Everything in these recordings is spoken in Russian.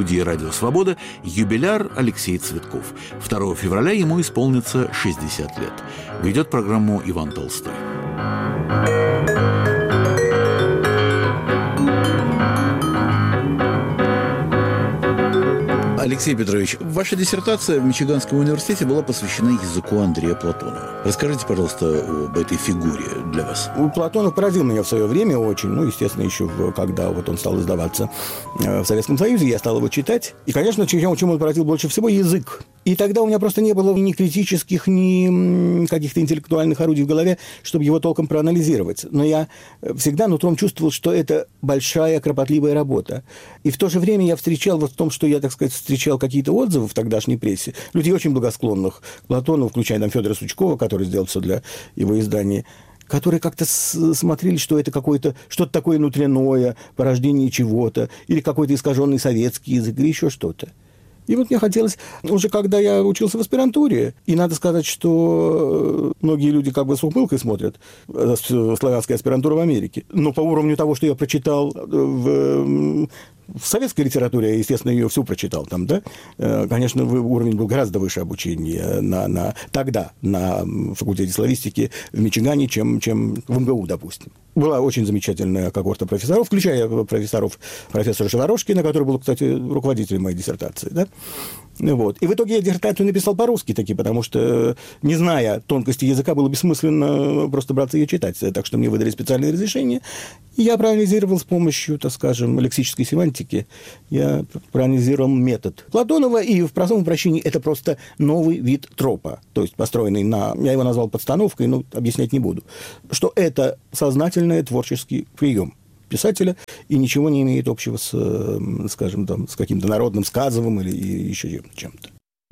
студии «Радио Свобода» юбиляр Алексей Цветков. 2 февраля ему исполнится 60 лет. Ведет программу Иван Толстой. Алексей Петрович, ваша диссертация в Мичиганском университете была посвящена языку Андрея Платонова. Расскажите, пожалуйста, об этой фигуре для вас. Платонов поразил меня в свое время очень. Естественно, еще когда он стал издаваться в Советском Союзе, я стал его читать. И, конечно, чем он поразил больше всего — язык. И тогда у меня просто не было ни критических, ни каких-то интеллектуальных орудий в голове, чтобы его толком проанализировать. Но я всегда нутром чувствовал, что это большая, кропотливая работа. И в то же время я встречал в том, что я, так сказать, встречал какие-то отзывы в тогдашней прессе, людей очень благосклонных к Платонову, включая там Федора Сучкова, который сделал все для его издания, которые как-то смотрели, что это что-то такое внутреннее, порождение чего-то, или какой-то искаженный советский язык, или еще что-то. И вот мне хотелось, уже когда я учился в аспирантуре, и надо сказать, что многие люди как бы с ухмылкой смотрят славянская аспирантура в Америке, но по уровню того, что я прочитал в советской литературе, я, естественно, ее всю прочитал там, да, конечно, уровень был гораздо выше обучения тогда на факультете славистики в Мичигане, чем в МГУ, допустим. Была очень замечательная когорта профессоров, включая профессора Шеворошкина, который был, кстати, руководителем моей диссертации, да. Вот. И в итоге я диссертацию написал по-русски таки, потому что, не зная тонкости языка, было бессмысленно просто браться ее читать. Так что мне выдали специальное разрешение. И я проанализировал с помощью, так скажем, лексической семантики, я проанализировал метод Платонова, и в простом обращении это просто новый вид тропа, то есть построенный я его назвал подстановкой, но объяснять не буду, что это сознательный творческий прием писателя и ничего не имеет общего с, скажем, там, с каким-то народным сказовым или еще чем-то.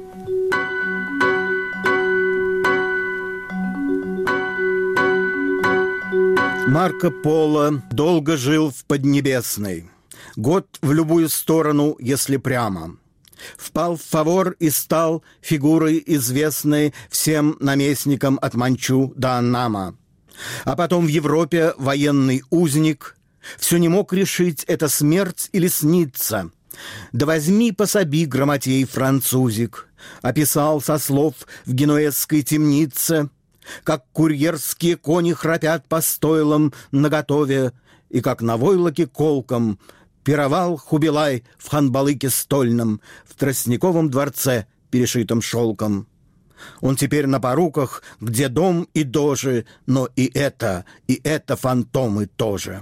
Марко Поло долго жил в Поднебесной. Год в любую сторону, если прямо. Впал в фавор и стал фигурой известной всем наместникам от Манчу до Аннама. А потом в Европе военный узник все не мог решить, это смерть или снится. Да возьми пособи, грамотей французик, описал со слов в генуэзской темнице, как курьерские кони храпят по стойлам наготове, и как на войлоке колком пировал Хубилай в ханбалыке стольном, в Тростниковом дворце, перешитом шелком. Он теперь на поруках, где дом и дожи, но и это фантомы тоже.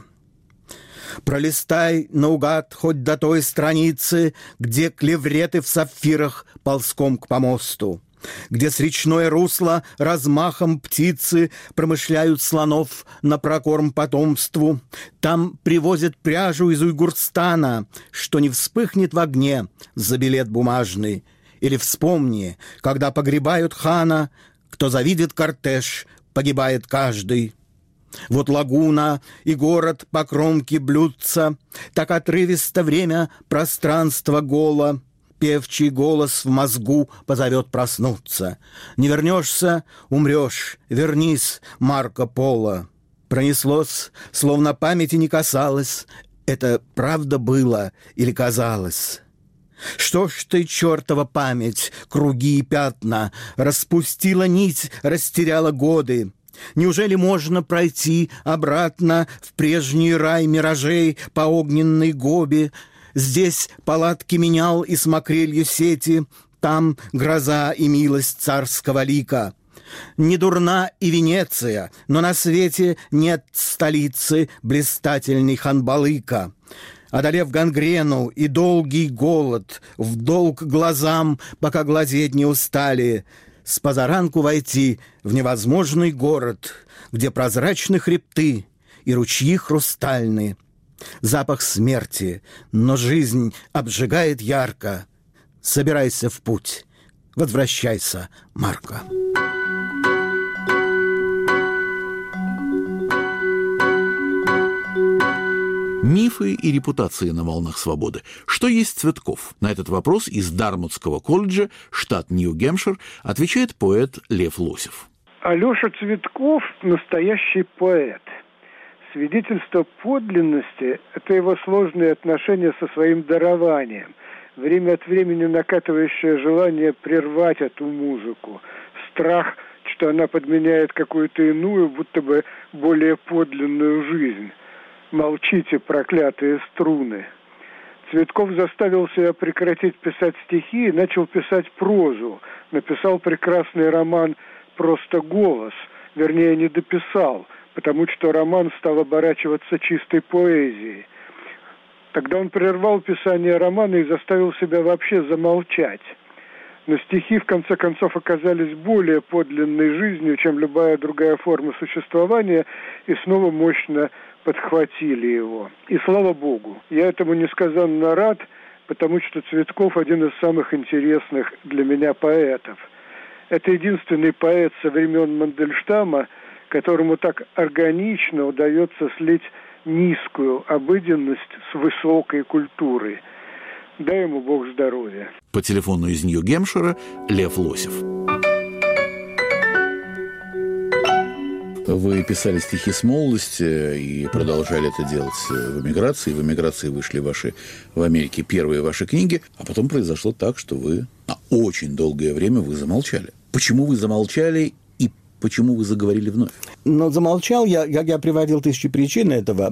Пролистай наугад хоть до той страницы, где клевреты в сапфирах ползком к помосту, где с речное русло размахом птицы промышляют слонов на прокорм потомству. Там привозят пряжу из Уйгурстана, что не вспыхнет в огне за билет бумажный. Или вспомни, когда погребают хана, кто завидит кортеж, погибает каждый. Вот лагуна и город по кромке блюдца, так отрывисто время пространство голо. Певчий голос в мозгу позовет проснуться. Не вернешься — умрешь, вернись, Марко Поло. Пронеслось, словно памяти не касалось. Это правда было или казалось? Что ж ты, чертова память, круги и пятна, распустила нить, растеряла годы? Неужели можно пройти обратно в прежний рай миражей по огненной гобе? Здесь палатки менял и смокрелью сети, там гроза и милость царского лика. Не дурна и Венеция, но на свете нет столицы блистательной Ханбалыка. Одолев гангрену и долгий голод, в долг глазам, пока глазеть не устали, с позаранку войти в невозможный город, где прозрачны хребты и ручьи хрустальны. Запах смерти, но жизнь обжигает ярко. Собирайся в путь, возвращайся, Марко. Мифы и репутации на волнах свободы. Что есть Цветков? На этот вопрос из Дармутского колледжа, штат Нью-Гэмпшир, отвечает поэт Лев Лосев. Алеша Цветков – настоящий поэт. Свидетельство подлинности – это его сложные отношения со своим дарованием, время от времени накатывающее желание прервать эту музыку, страх, что она подменяет какую-то иную, будто бы более подлинную жизнь. Молчите, проклятые струны. Цветков заставил себя прекратить писать стихи и начал писать прозу. Написал прекрасный роман «Просто голос», вернее, не дописал, потому что роман стал оборачиваться чистой поэзией. Тогда он прервал писание романа и заставил себя вообще замолчать. Но стихи, в конце концов, оказались более подлинной жизнью, чем любая другая форма существования, и снова мощно подхватили его. И слава Богу, я этому несказанно рад, потому что Цветков один из самых интересных для меня поэтов. Это единственный поэт со времен Мандельштама, которому так органично удается слить низкую обыденность с высокой культурой. Дай ему Бог здоровья. По телефону из Нью-Гэмпшира Лев Лосев. Вы писали стихи с молодости и продолжали это делать в эмиграции. В эмиграции вышли в Америке первые ваши книги, а потом произошло так, что вы на очень долгое время вы замолчали. Почему вы замолчали и почему вы заговорили вновь? Но замолчал я приводил 1000 причин этого,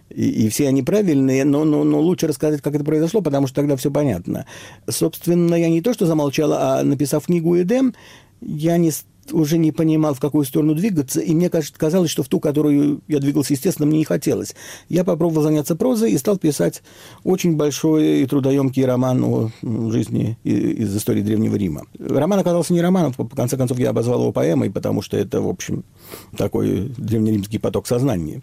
и все они правильные, но лучше рассказать, как это произошло, потому что тогда все понятно. Собственно, я не то что замолчал, а написав книгу «Эдем», я уже не понимал, в какую сторону двигаться, и мне казалось, что в ту, которую я двигался, естественно, мне не хотелось. Я попробовал заняться прозой и стал писать очень большой и трудоемкий роман о жизни из истории Древнего Riма. Роман оказался не романом, в конце концов, я обозвал его поэмой, потому что это, в общем, такой древнеримский поток сознания.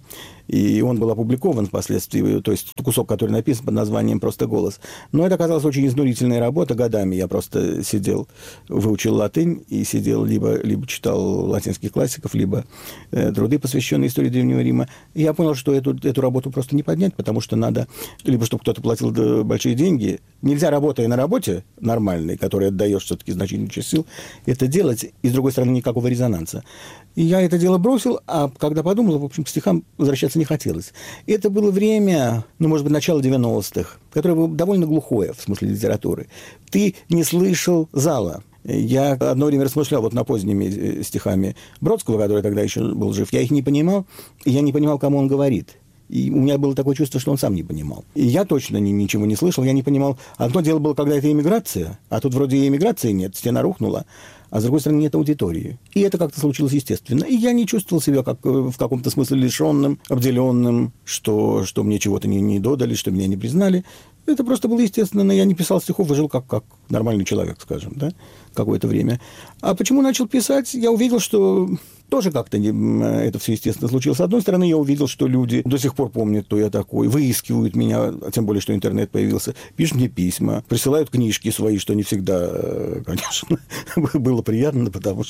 И он был опубликован впоследствии, то есть кусок, который написан под названием «Просто голос». Но это оказалась очень изнурительная работа годами. Я просто сидел, выучил латынь и сидел либо читал латинских классиков, либо труды, посвященные истории Древнего Рима. И я понял, что эту работу просто не поднять, потому что надо, либо чтобы кто-то платил большие деньги. Нельзя, работая на работе нормальной, которой отдаешь все-таки значительную часть сил, это делать, и, с другой стороны, никакого резонанса. И я это дело бросил, а когда подумал, в общем, к стихам возвращаться не хотелось. И это было время, может быть, начало 90-х, которое было довольно глухое в смысле литературы. Ты не слышал зала. Я одно время размышлял над поздними стихами Бродского, который тогда еще был жив. Я их не понимал, и я не понимал, кому он говорит. И у меня было такое чувство, что он сам не понимал. И я точно ничего не слышал, я не понимал. Одно дело было, когда это эмиграция, а тут вроде и эмиграции нет, стена рухнула, а с другой стороны нет аудитории. И это как-то случилось естественно. И я не чувствовал себя как в каком-то смысле лишенным, обделенным, что мне чего-то не додали, что меня не признали. Это просто было естественно. Я не писал стихов, а жил как нормальный человек, скажем, да, какое-то время. А почему начал писать? Я увидел, что тоже как-то это все, естественно, случилось. С одной стороны, я увидел, что люди до сих пор помнят, кто я такой, выискивают меня, тем более, что интернет появился, пишут мне письма, присылают книжки свои, что не всегда, конечно, было приятно, потому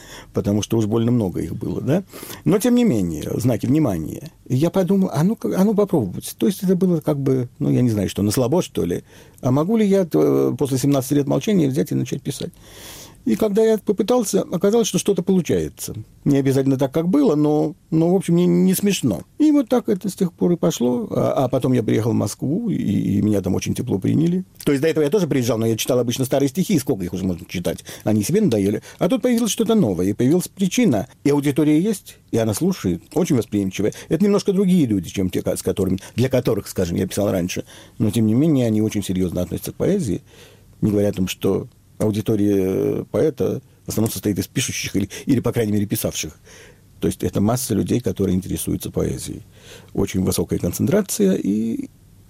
что уж больно много их было, да. Но, тем не менее, знаки внимания. Я подумал, а ну попробовать. То есть это было как бы, я не знаю, что, на слабо, что ли. А могу ли я после 17 лет молчания взять и начать писать? И когда я попытался, оказалось, что что-то получается. Не обязательно так, как было, но в общем, не смешно. И вот так это с тех пор и пошло. А потом я приехал в Москву, и меня там очень тепло приняли. То есть до этого я тоже приезжал, но я читал обычно старые стихи, и сколько их уже можно читать? Они себе надоели. А тут появилось что-то новое, и появилась причина. И аудитория есть, и она слушает, очень восприимчивая. Это немножко другие люди, чем те, для которых, скажем, я писал раньше. Но, тем не менее, они очень серьезно относятся к поэзии, не говоря о том, что аудитория поэта в основном состоит из пишущих или, по крайней мере, писавших. То есть это масса людей, которые интересуются поэзией. Очень высокая концентрация, и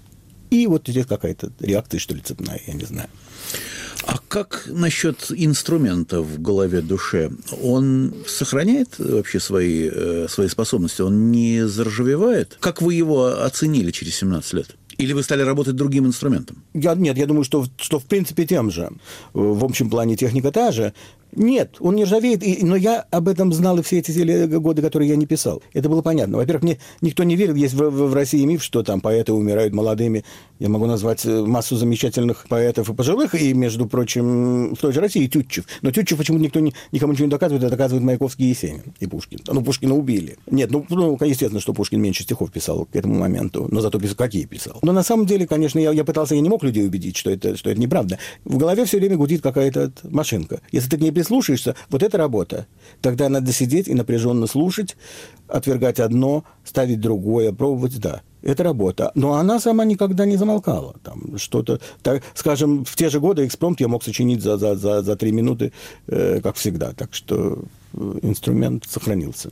вот здесь какая-то реакция, что ли, цепная, я не знаю. А как насчет инструмента в голове, душе? Он сохраняет вообще свои способности? Он не заржавевает? Как вы его оценили через 17 лет? Или вы стали работать другим инструментом? Нет, я думаю, что в принципе тем же. В общем плане техника та же. Нет, он не ржавеет, но я об этом знал и все эти годы, которые я не писал. Это было понятно. Во-первых, мне никто не верил. Есть в России миф, что там поэты умирают молодыми. Я могу назвать массу замечательных поэтов и пожилых, и, между прочим, в той же России Тютчев. Но Тютчев почему-то никому ничего не доказывает, это доказывает Маяковский и Есенин, и Пушкин. Ну, Пушкина убили. Нет, естественно, что Пушкин меньше стихов писал к этому моменту, но зато писал, какие писал. Но на самом деле, конечно, я не мог людей убедить, что это неправда. В голове все время гудит какая-то машинка. Если ты к ней прислушаешься, вот это работа. Тогда надо сидеть и напряженно слушать, отвергать одно, ставить другое, пробовать, да. Это работа. Но она сама никогда не замолкала. Там что-то, так, скажем, в те же годы экспромт я мог сочинить за 3 минуты, как всегда. Так что инструмент сохранился.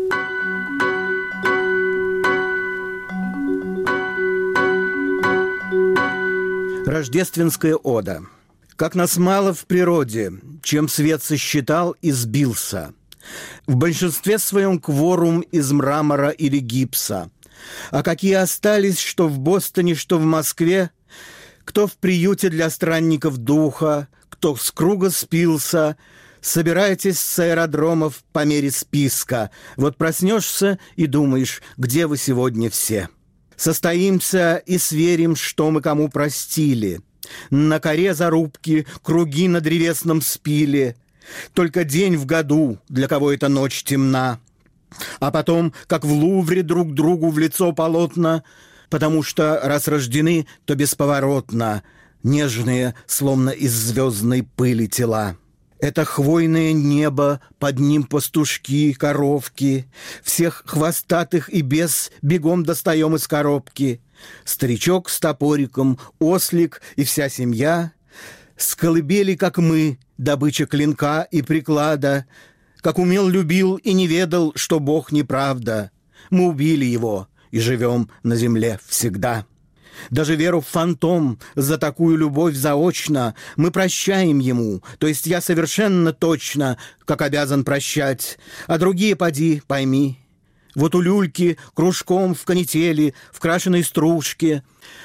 Рождественская ода. Как нас мало в природе, чем свет сосчитал и сбился. В большинстве своем кворум из мрамора или гипса. А какие остались, что в Бостоне, что в Москве, кто в приюте для странников духа, кто с круга спился, собирайтесь с аэродромов по мере списка. Вот проснешься и думаешь, где вы сегодня все. Состоимся и сверим, что мы кому простили. На коре зарубки, круги на древесном спиле. Только день в году, для кого эта ночь темна. А потом, как в Лувре, друг другу в лицо полотна, потому что, раз рождены, то бесповоротно, нежные, словно из звездной пыли тела. Это хвойное небо, под ним пастушки, коровки, всех хвостатых и без бегом достаем из коробки. Старичок с топориком, ослик и вся семья, с колыбели, как мы, добыча клинка и приклада, как умел, любил и не ведал, что Бог неправда. Мы убили его и живем на земле всегда. Даже веру в фантом за такую любовь заочно мы прощаем ему, то есть я совершенно точно, как обязан прощать, а другие поди, пойми. Вот у люльки кружком в канители, в крашеной стружке,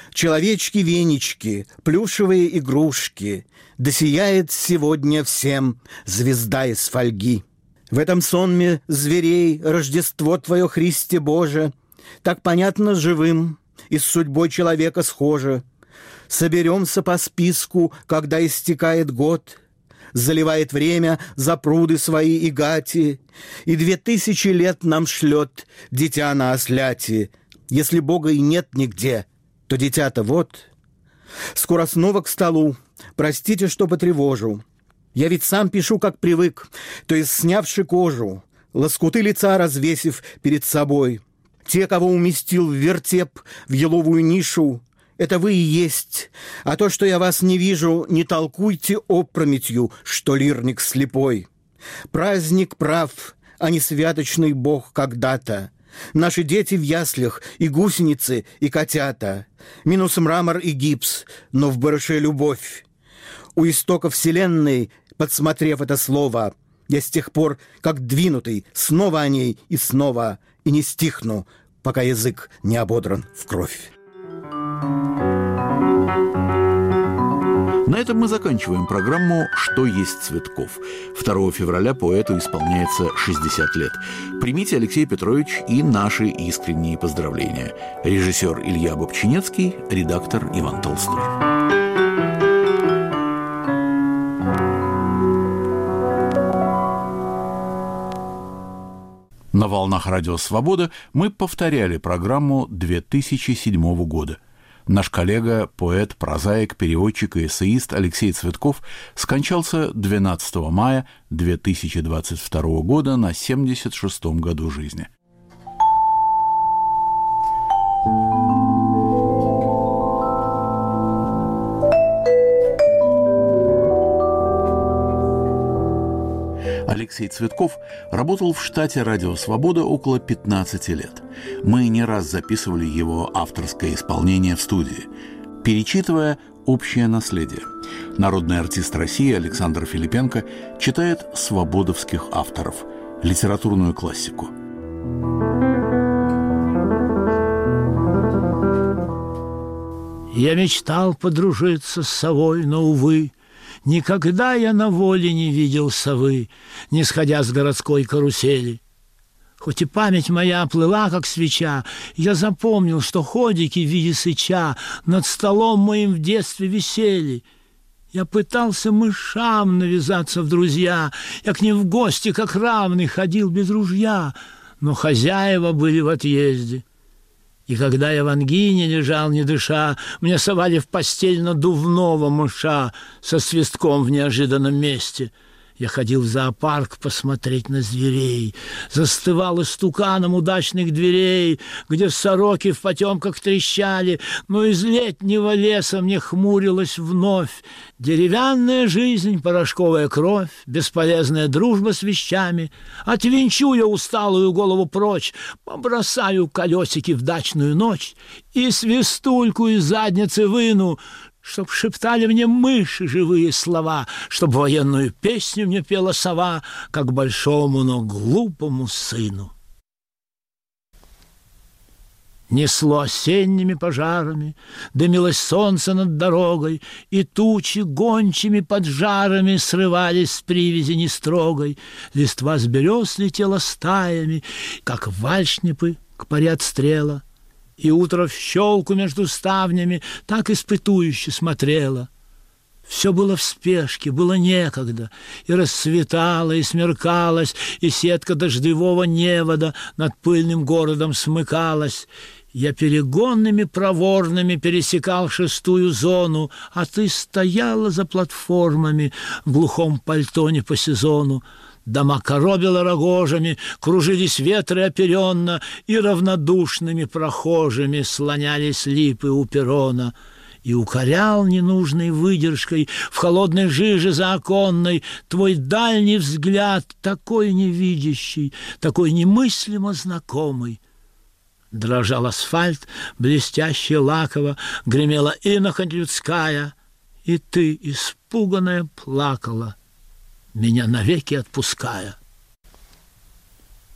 человечки-венички, плюшевые игрушки, да сияет сегодня всем звезда из фольги. В этом сонме зверей Рождество Твое, Христе Боже, так понятно живым и с судьбой человека схоже. Соберемся по списку, когда истекает год, заливает время за пруды свои и гати, и 2000 лет нам шлет дитя на осляти. Если Бога и нет нигде, то дитя-то вот. Скоро снова к столу, простите, что потревожу. Я ведь сам пишу, как привык, то есть снявши кожу, лоскуты лица развесив перед собой. Те, кого уместил в вертеп, в еловую нишу, это вы и есть. А то, что я вас не вижу, не толкуйте опрометью, что лирник слепой. Праздник прав, а не святочный Бог когда-то. Наши дети в яслях, и гусеницы, и котята. Минус мрамор и гипс, но в барыше любовь. У истока вселенной, подсмотрев это слово, я с тех пор, как двинутый, снова о ней и снова, и не стихну, пока язык не ободран в кровь. На этом мы заканчиваем программу «Что есть Цветков». 2 февраля поэту исполняется 60 лет. Примите, Алексей Петрович, и наши искренние поздравления. Режиссер Илья Бобчинецкий, редактор Иван Толстой. На волнах Радио Свобода мы повторяли программу 2007 года. Наш коллега, поэт, прозаик, переводчик и эссеист Алексей Цветков скончался 12 мая 2022 года на 76-м году жизни. Алексей Цветков работал в штате «Радио Свобода» около 15 лет. Мы не раз записывали его авторское исполнение в студии, перечитывая «Общее наследие». Народный артист России Александр Филипенко читает свободовских авторов, литературную классику. Я мечтал подружиться с совой, но, увы, Никогда я на воле не видел совы, не сходя с городской карусели. Хоть и память моя плыла, как свеча, я запомнил, что ходики в виде сыча над столом моим в детстве висели. Я пытался мышам навязаться в друзья, я к ним в гости, как равный, ходил без ружья, но хозяева были в отъезде. И когда я в ангине лежал, не дыша, мне совали в постель надувного мыша со свистком в неожиданном месте. Я ходил в зоопарк посмотреть на зверей, застывал истуканом удачных дверей, где сороки в потемках трещали, но из летнего леса мне хмурилась вновь деревянная жизнь, порошковая кровь, бесполезная дружба с вещами. Отвинчу я усталую голову прочь, побросаю колесики в дачную ночь и свистульку из задницы выну, чтоб шептали мне мыши живые слова, чтоб военную песню мне пела сова, как большому, но глупому сыну. Несло осенними пожарами, дымилось солнце над дорогой, и тучи гончими поджарами срывались с привязи нестрогой. Листва с берез летела стаями, как вальшнепы к паре отстрела. И утро в щелку между ставнями так испытующе смотрело. Все было в спешке, было некогда, и расцветало, и смеркалось, и сетка дождевого невода над пыльным городом смыкалась. Я перегонными проворными пересекал шестую зону, а ты стояла за платформами в глухом пальто не по сезону. Дома коробило рогожами, кружились ветры оперенно, и равнодушными прохожими слонялись липы у перрона. И укорял ненужной выдержкой в холодной жиже заоконной твой дальний взгляд, такой невидящий, такой немыслимо знакомый. Дрожал асфальт, блестяще лаково, гремела инохоть людская, и ты, испуганная, плакала, меня навеки отпуская.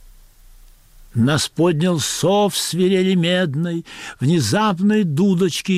Нас поднял сов свирели медной, внезапной дудочки